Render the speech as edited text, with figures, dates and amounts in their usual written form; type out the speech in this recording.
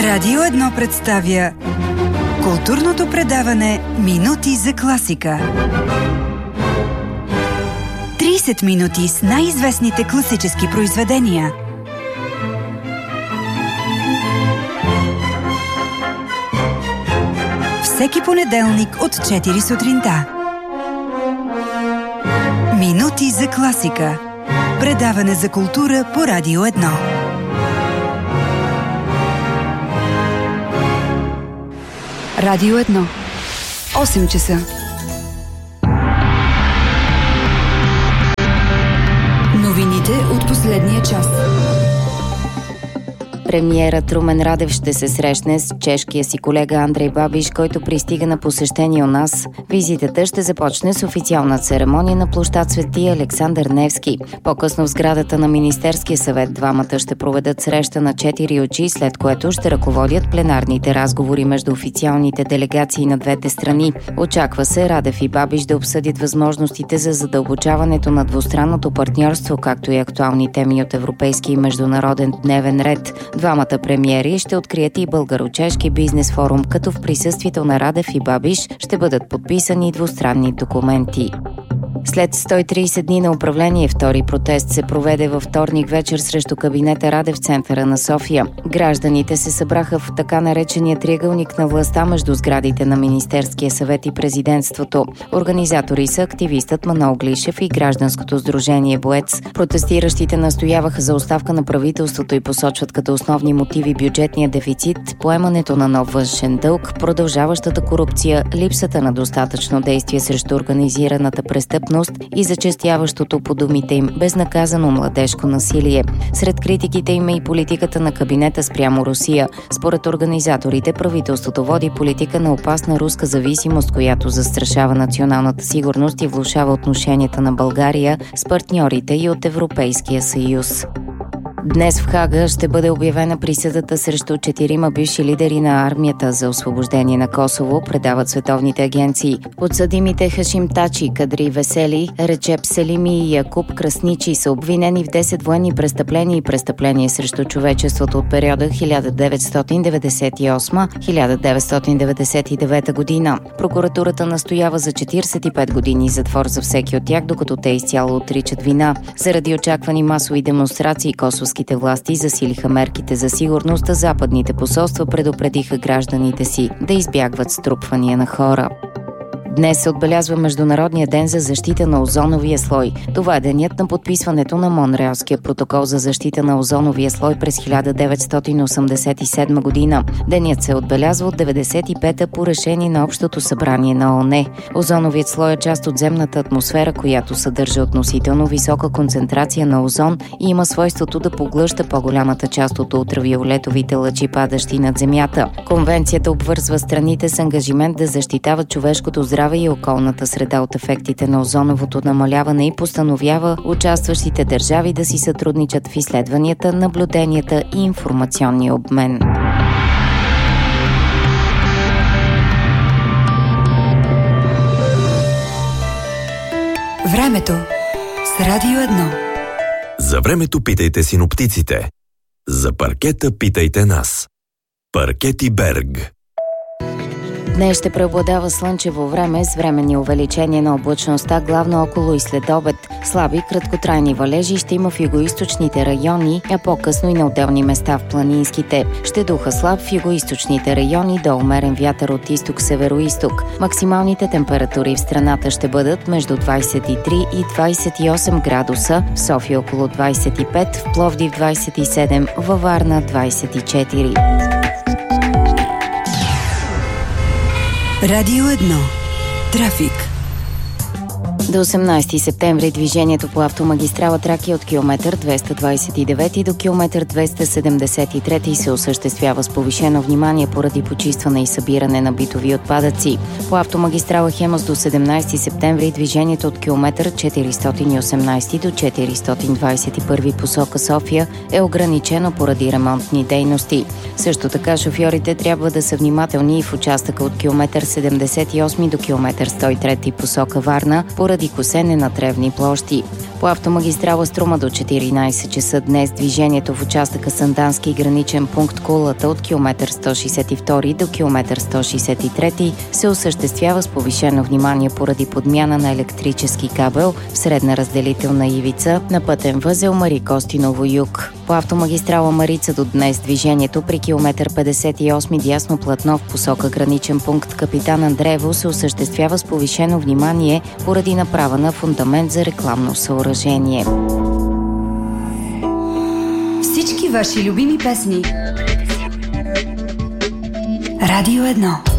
Радио 1 представя културното предаване Минути за класика. 30 минути с най-известните класически произведения. Всеки понеделник от 4 сутринта. Минути за класика. Предаване за култура по Радио 1. Радио 1. 8 часа. Новините от последния час. Премиерът Румен Радев ще се срещне с чешкия си колега Андрей Бабиш, който пристига на посещение у нас. Визитата ще започне с официална церемония на площад Свети Александър Невски. По-късно в сградата на Министерския съвет двамата ще проведат среща на 4 очи, след което ще ръководят пленарните разговори между официалните делегации на двете страни. Очаква се Радев и Бабиш да обсъдят възможностите за задълбочаването на двустранното партньорство, както и актуални теми от европейски и международен дневен ред. Двамата премиери ще открият и българо-чешки бизнес форум, като в присъствието на Радев и Бабиш ще бъдат подписани двустранни документи. След 130 дни на управление, втори протест се проведе във вторник вечер срещу кабинета Радев в центъра на София. Гражданите се събраха в така наречения триъгълник на властта между сградите на Министерския съвет и президентството. Организатори са активистът Манол Глишев и гражданското сдружение Боец. Протестиращите настояваха за оставка на правителството и посочват като основни мотиви бюджетния дефицит, поемането на нов външен дълг, продължаващата корупция, липсата на достатъчно действие срещу организираната престъпност и зачестяващото, по думите им, безнаказано младежко насилие. Сред критиките им е и политиката на кабинета спрямо Русия. Според организаторите, правителството води политика на опасна руска зависимост, която застрашава националната сигурност и влошава отношенията на България с партньорите и от Европейския съюз. Днес в Хага ще бъде обявена присъдата срещу 4 бивши лидери на армията за освобождение на Косово, предават световните агенции. Подсъдимите Хашим Тачи, Кадри Весели, Речеп Селими и Якуб Красничи са обвинени в 10 военни престъпления и престъпления срещу човечеството от периода 1998-1999 година. Прокуратурата настоява за 45 години затвор за всеки от тях, докато те изцяло отричат вина. Заради очаквани масови демонстрации, косовските власти засилиха мерките за сигурност, а западните посолства предупредиха гражданите си да избягват струпвания на хора. Днес се отбелязва Международния ден за защита на озоновия слой. Това е денят на подписването на Монреалския протокол за защита на озоновия слой през 1987 година. Денят се отбелязва от 95-та по решение на Общото събрание на ООН. Озоновият слой е част от земната атмосфера, която съдържа относително висока концентрация на озон и има свойството да поглъща по-голямата част от ултравиолетовите лъчи, падащи над Земята. Конвенцията обвързва страните с ангажимент да защитават човешкото здраве и околната среда от ефектите на озоновото намаляване и постановява участващите държави да си сътрудничат в изследванията, наблюденията и информационния обмен. Времето с Радио 1. За времето питайте синоптиците. За паркета питайте нас. Паркети Берг. Днес ще преобладава слънчево време с временни увеличения на облачността, главно около и след обед. Слаби краткотрайни валежи ще има в югоизточните райони, а по-късно и на отделни места в планинските. Ще духа слаб в югоизточните райони до умерен вятър от изток-североизток. Максималните температури в страната ще бъдат между 23 и 28 градуса, в София около 25, в Пловдив 27, във Варна 24. Радио 1. Трафик. До 18 септември движението по автомагистрала Тракия от километър 229 до километър 273 се осъществява с повишено внимание поради почистване и събиране на битови отпадъци. По автомагистрала Хемус до 17 септември движението от километър 418 до 421 посока София е ограничено поради ремонтни дейности. Също така шофьорите трябва да са внимателни и в участъка от километър 78 до километър 103 посока Варна поради косене на тревни площи. По автомагистрала Струма до 14 часа днес движението в участъка Сандански граничен пункт Кулата от км 162 до км 163 се осъществява с повишено внимание поради подмяна на електрически кабел в средна разделителна ивица на пътен възел Мари Костиново юг. По автомагистрала Марица до днес движението при км 58 дясно платно в посока граничен пункт Капитан Андреево се осъществява с повишено внимание поради направа на фундамент за рекламно съоръжение. Всички ваши любими песни. Радио 1.